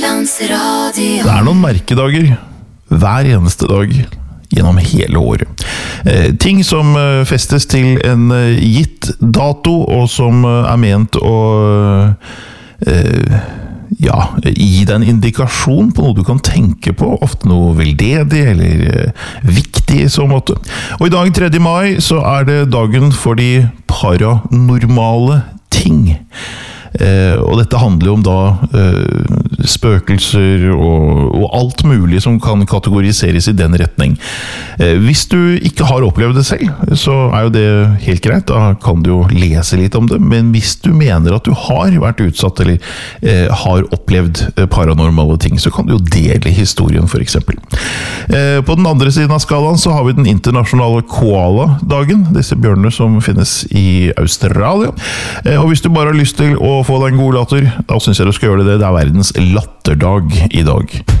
Landsradio. Det noen merkedager hver eneste dag gjennom hele året. Ting som festes til en gitt dato, og som ment å gi deg en indikasjon på noe du kan tenke på, ofte noe veldedig eller viktig i så måte. Og i dag, 3. mai, så det dagen for de paranormale ting. Og dette handler jo om da spøkelser og alt mulig som kan kategoriseres i den retning. Hvis du ikke har opplevd det selv, så jo det helt greit, da kan du jo lese litt om det, men hvis du mener at du har vært utsatt eller har opplevd paranormale ting, så kan du jo dele historien for eksempel. På den andre siden av skalaen så har vi den internasjonale koala-dagen, disse bjørnene som finnes i Australia. Og hvis du bare har lyst til å få deg en god latter, da synes jeg du skal gjøre det. Det verdens latterdag i dag.